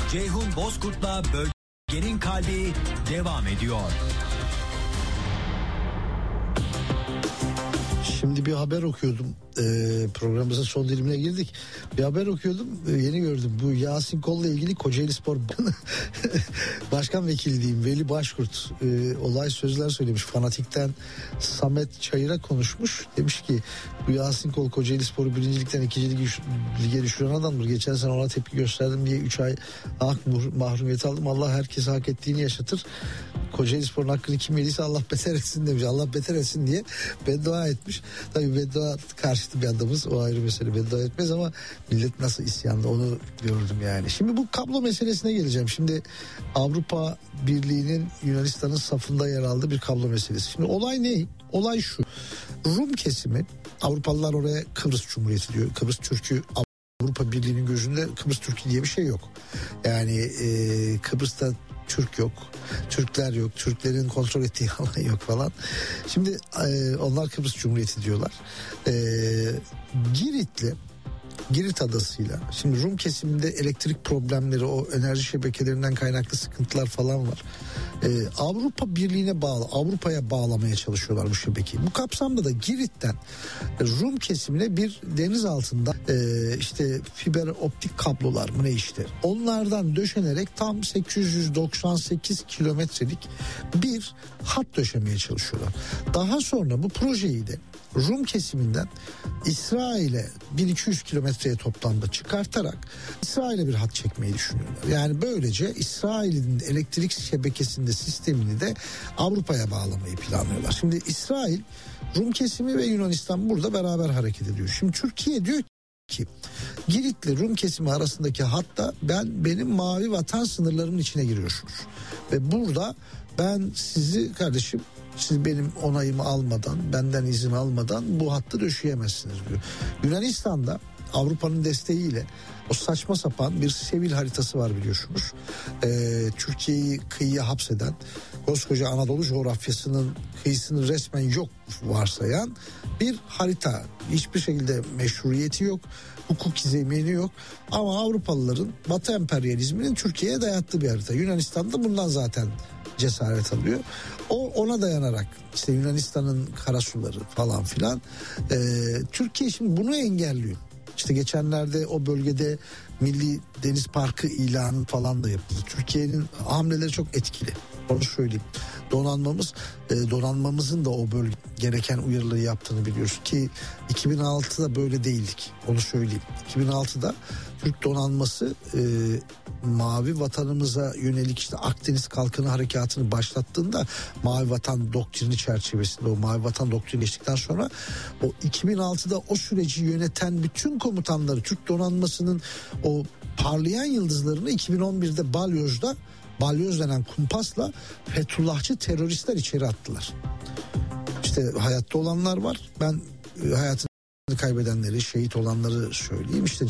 Ceyhun Bozkurt'la Bölgenin Kalbi devam ediyor. Şimdi bir haber okuyordum. Programımızın son dilimine girdik. Bir haber okuyordum. Yeni gördüm. Bu Yasin Kol'la ilgili Kocaelispor Başkan Vekili diyeyim Veli Başkurt olay sözler söylemiş. Fanatik'ten Samet Çayır'a konuşmuş. Demiş ki bu Yasin Kol Kocaelispor'u 1. Lig'den 2. Lig'e düşüren adamdır. Geçen sene ona tepki gösterdim diye 3 ay hak mahrumiyeti aldım. Allah herkese hak ettiğini yaşatır. Kocaelispor'un hakkını kim yediyse Allah beter etsin demiş. Allah beter etsin diye beddua etmiş. Tabii beddua karşıtı bir adamız, o ayrı mesele, beddua etmez ama millet nasıl isyanda onu gördüm yani. Şimdi bu kablo meselesine geleceğim. Şimdi Avrupa Birliği'nin Yunanistan'ın safında yer aldığı bir kablo meselesi. Şimdi olay ne? Olay şu. Rum kesimi, Avrupalılar oraya Kıbrıs Cumhuriyeti diyor. Kıbrıs Türk'ü Avrupa Birliği'nin gözünde Kıbrıs Türk'ü diye bir şey yok. Yani Kıbrıs'ta Türk yok, Türkler yok, Türklerin kontrol ettiği alan yok falan. Şimdi onlar Kıbrıs Cumhuriyeti diyorlar. Girit adasıyla, şimdi Rum kesiminde elektrik problemleri, o enerji şebekelerinden kaynaklı sıkıntılar falan var. Avrupa Birliği'ne bağlı, Avrupa'ya bağlamaya çalışıyorlar bu şebekeyi. Bu kapsamda da Girit'ten Rum kesimine bir deniz altında işte fiber optik kablolar mı ne işte, onlardan döşenerek tam 898 kilometrelik bir hat döşemeye çalışıyorlar. Daha sonra bu projeyi de Rum kesiminden İsrail'e 1200 kilometreye toplamda çıkartarak İsrail'e bir hat çekmeyi düşünüyorlar. Yani böylece İsrail'in elektrik şebekesinde sistemini de Avrupa'ya bağlamayı planlıyorlar. Şimdi İsrail, Rum kesimi ve Yunanistan burada beraber hareket ediyor. Şimdi Türkiye diyor ki Girit'le Rum kesimi arasındaki hatta benim mavi vatan sınırlarımın içine giriyorsunuz. Ve burada ben sizi kardeşim, siz benim onayımı almadan, benden izin almadan bu hattı döşeyemezsiniz diyor. Yunanistan'da Avrupa'nın desteğiyle o saçma sapan bir Sevil haritası var biliyorsunuz. Türkiye'yi kıyıya hapseden, koskoca Anadolu coğrafyasının kıyısını resmen yok varsayan bir harita. Hiçbir şekilde meşruiyeti yok, hukuki zemini yok. Ama Avrupalıların Batı emperyalizminin Türkiye'ye dayattığı bir harita. Yunanistan'da bundan zaten cesaret alıyor. Ona dayanarak işte Yunanistan'ın karasuları falan filan, Türkiye şimdi bunu engelliyor. İşte geçenlerde o bölgede Milli Deniz Parkı ilanı falan da yapıldı. Türkiye'nin hamleleri çok etkili. Onu söyleyeyim. Donanmamızın da o bölge gereken uyarıları yaptığını biliyoruz ki 2006'da böyle değildik. Onu söyleyeyim. 2006'da Türk donanması Mavi Vatanımıza yönelik işte Akdeniz Kalkanı Harekatı'nı başlattığında Mavi Vatan doktrini çerçevesinde, o Mavi Vatan doktrini geçtikten sonra o 2006'da o süreci yöneten bütün komutanları, Türk donanmasının o parlayan yıldızlarını 2011'de Balyoz denen kumpasla Fethullahçı teröristler içeri attılar. İşte hayatta olanlar var. Ben hayatını kaybedenleri, şehit olanları söyleyeyim. İşte